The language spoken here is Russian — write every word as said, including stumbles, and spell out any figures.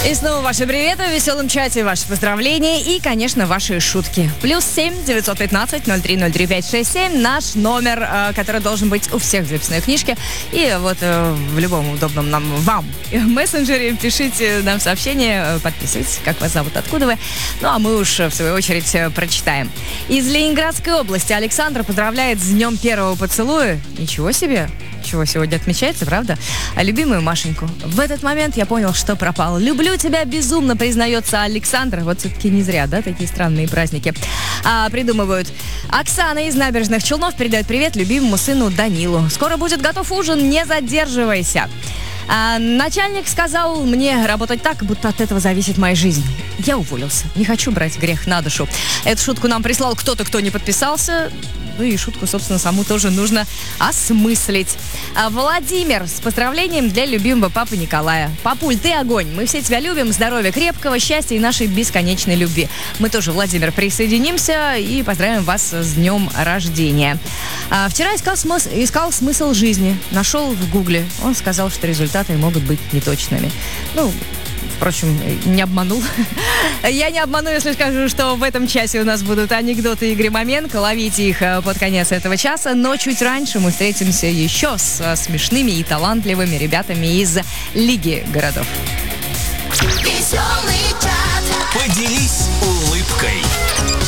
И снова ваши приветы в веселом чате, ваши поздравления и, конечно, ваши шутки. Плюс семь девятьсот пятнадцать ноль три ноль три пять шесть семь наш номер, который должен быть у всех в записной книжке. И вот в любом удобном нам вам мессенджере пишите нам сообщение, подписывайтесь, как вас зовут, откуда вы. Ну а мы уж в свою очередь прочитаем. Из Ленинградской области Александр поздравляет с днем первого поцелуя. Ничего себе! Чего сегодня отмечается, правда? А любимую Машеньку. В этот момент я понял, что пропал. Люблю тебя безумно, признается Александр. Вот все-таки не зря, да, такие странные праздники а, придумывают. Оксана из Набережных Челнов передает привет любимому сыну Данилу. Скоро будет готов ужин, не задерживайся. А, начальник сказал мне работать так, будто от этого зависит моя жизнь. Я уволился. Не хочу брать грех на душу. Эту шутку нам прислал кто-то, кто не подписался. Ну и шутку, собственно, саму тоже нужно осмыслить. А Владимир с поздравлением для любимого папы Николая. Папуль, ты огонь. Мы все тебя любим. Здоровья крепкого, счастья и нашей бесконечной любви. Мы тоже, Владимир, присоединимся и поздравим вас с днем рождения. А вчера искал, смыс- искал смысл жизни. Нашел в Гугле. Он сказал, что результаты могут быть неточными. Ну... Впрочем, не обманул. Я не обману, если скажу, что в этом часе у нас будут анекдоты Игоря Маменко. Ловите их под конец этого часа. Но чуть раньше мы встретимся еще с смешными и талантливыми ребятами из Лиги городов. Поделись улыбкой.